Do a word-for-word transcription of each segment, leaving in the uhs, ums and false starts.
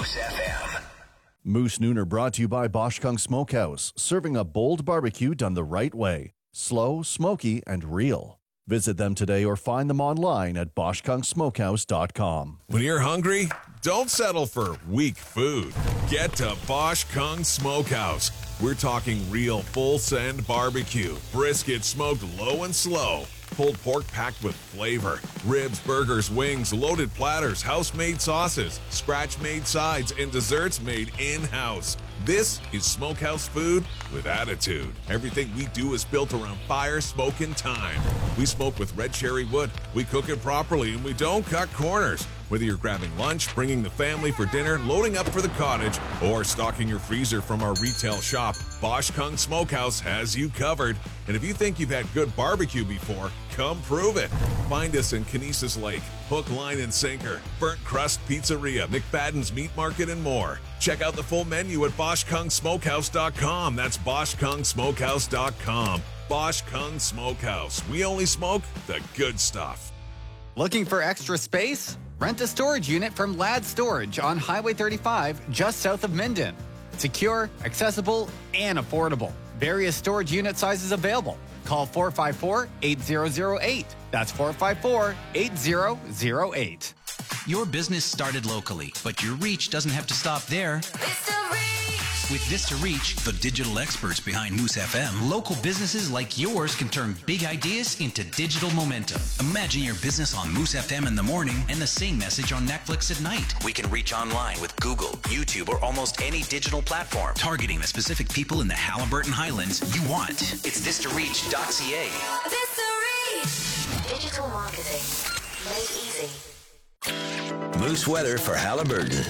Moose F M. Moose Nooner brought to you by Bosch Kung Smokehouse, serving a bold barbecue done the right way. Slow, smoky, and real. Visit them today or find them online at bosch kung smokehouse dot com. When you're hungry, don't settle for weak food. Get to Bosch Kung Smokehouse. We're talking real full-send barbecue, brisket smoked low and slow, pulled pork packed with flavor, ribs, burgers, wings, loaded platters, house-made sauces, scratch-made sides, and desserts made in-house. This is Smokehouse food with attitude. Everything we do is built around fire, smoke, and time. We smoke with red cherry wood, we cook it properly, and we don't cut corners. Whether you're grabbing lunch, bringing the family for dinner, loading up for the cottage, or stocking your freezer from our retail shop, Bosch Kung Smokehouse has you covered. And if you think you've had good barbecue before, come prove it. Find us in Kinesis Lake, Hook, Line, and Sinker, Burnt Crust Pizzeria, McFadden's Meat Market, and more. Check out the full menu at bosch kung smokehouse dot com. That's bosch kung smokehouse dot com. Bosch Kung Smokehouse. We only smoke the good stuff. Looking for extra space? Rent a storage unit from Ladd Storage on Highway thirty-five, just south of Minden. Secure, accessible, and affordable. Various storage unit sizes available. Call four five four, eight zero zero eight. That's four five four, eight zero zero eight. Your business started locally, but your reach doesn't have to stop there. Vista Reach! With Vista Reach, the digital experts behind Moose F M, local businesses like yours can turn big ideas into digital momentum. Imagine your business on Moose F M in the morning and the same message on Netflix at night. We can reach online with Google, YouTube, or almost any digital platform. Targeting the specific people in the Halliburton Highlands you want. It's vista reach dot c a. Vista Reach! Digital marketing made easy. Moose weather for Halliburton.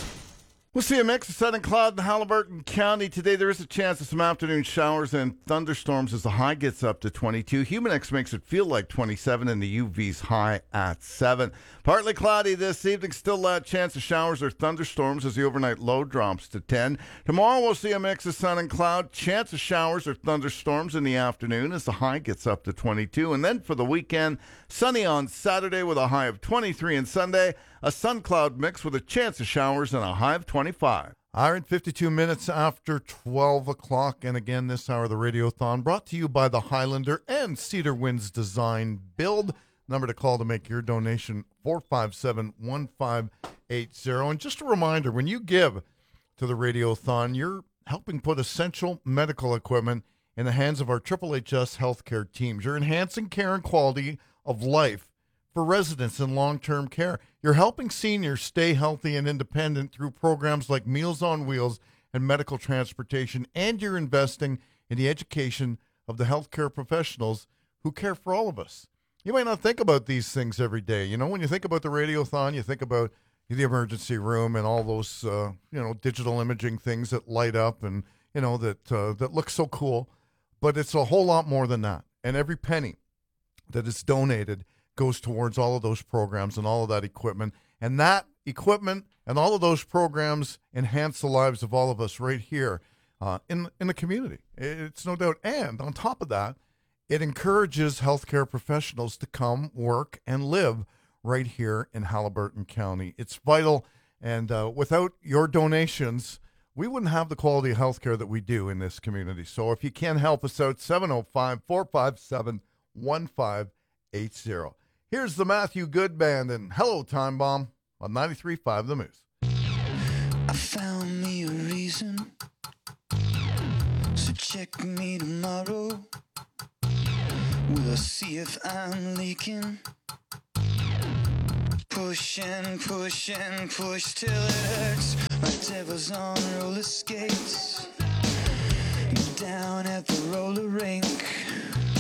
We'll see a mix of sun and cloud in Halliburton County. Today there is a chance of some afternoon showers and thunderstorms as the high gets up to twenty-two. Humidex makes it feel like twenty-seven and the U V's high at seven. Partly cloudy this evening. Still a chance of showers or thunderstorms as the overnight low drops to ten. Tomorrow we'll see a mix of sun and cloud. Chance of showers or thunderstorms in the afternoon as the high gets up to twenty-two. And then for the weekend, sunny on Saturday with a high of twenty-three, and Sunday a sun-cloud mix with a chance of showers and a high of twenty-five. Hour and fifty-two minutes after twelve o'clock. And again, this hour of the Radiothon brought to you by the Highlander and Cedar Winds Design Build. Number to call to make your donation, four five seven, one five eight zero. And just a reminder, when you give to the Radiothon, you're helping put essential medical equipment in the hands of our Triple H S healthcare teams. You're enhancing care and quality of life for residents in long-term care. You're helping seniors stay healthy and independent through programs like Meals on Wheels and medical transportation, and you're investing in the education of the healthcare professionals who care for all of us. You might not think about these things every day. You know, when you think about the Radiothon, you think about the emergency room and all those, uh, you know, digital imaging things that light up and, you know, that uh, that look so cool. But it's a whole lot more than that. And every penny that is donated goes towards all of those programs and all of that equipment. And that equipment and all of those programs enhance the lives of all of us right here uh, in, in the community. It's no doubt. And on top of that, it encourages healthcare professionals to come work and live right here in Halliburton County. It's vital. And uh, without your donations, we wouldn't have the quality of healthcare that we do in this community. So if you can help us out, seven oh five, four five seven, one five eight zero. Here's the Matthew Good Band and Hello Time Bomb on ninety-three point five The Moose. I found me a reason, so check me tomorrow. We'll see if I'm leaking. Push and push and push till it hurts. My devil's on roller skates, down at the roller rink.